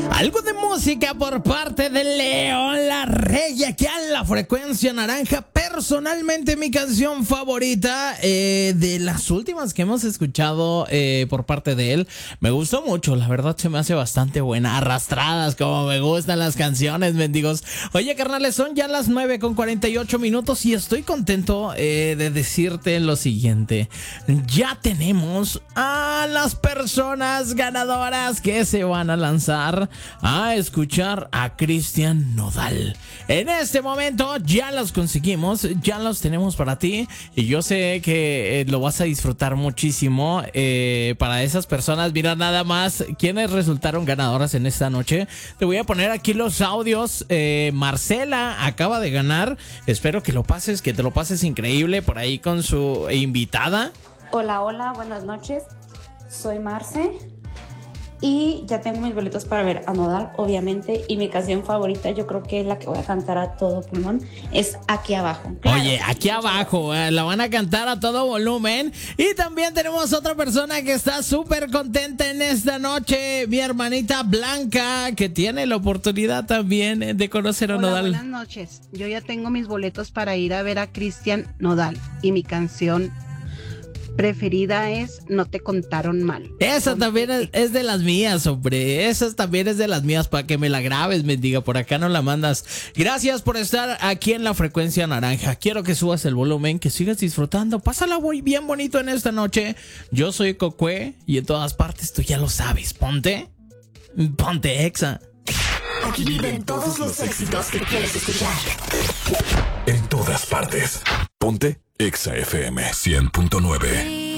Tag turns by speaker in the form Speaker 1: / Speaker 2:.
Speaker 1: Algo de música por parte de León Larregui aquí en la frecuencia naranja. Personalmente mi canción favorita de las últimas que hemos escuchado por parte de él. Me gustó mucho, la verdad se me hace bastante buena. Arrastradas, como me gustan las canciones, mendigos. Oye, carnales, son ya las 9:48 y estoy contento de decirte lo siguiente. Ya tenemos a las personas ganadoras que se van a lanzar a escuchar a Cristian Nodal. En este momento ya los conseguimos, ya los tenemos para ti y yo sé que lo vas a disfrutar muchísimo. Para esas personas, mira nada más quienes resultaron ganadoras en esta noche. Te voy a poner aquí los audios. Marcela acaba de ganar. Espero que te lo pases increíble por ahí con su invitada.
Speaker 2: Hola, hola, buenas noches. Soy Marce y ya tengo mis boletos para ver a Nodal, obviamente. Y mi canción favorita, yo creo que es la que voy a cantar a todo pulmón, es Aquí Abajo. Claro.
Speaker 1: Oye, Aquí Abajo, la van a cantar a todo volumen. Y también tenemos otra persona que está súper contenta en esta noche, mi hermanita Blanca, que tiene la oportunidad también de conocer a Nodal.
Speaker 3: Buenas noches, yo ya tengo mis boletos para ir a ver a Cristian Nodal y mi canción preferida es No te contaron mal.
Speaker 1: Esa también es de las mías, hombre. Esa también es de las mías, para que me la grabes, mendiga. Por acá no la mandas. Gracias por estar aquí en la frecuencia naranja. Quiero que subas el volumen, que sigas disfrutando. Pásala muy bien bonito en esta noche. Yo soy Cocue y en todas partes tú ya lo sabes. Ponte Exa.
Speaker 4: Aquí viven todos los éxitos que quieres escuchar.
Speaker 5: En todas partes. Ponte Exa FM 100.9.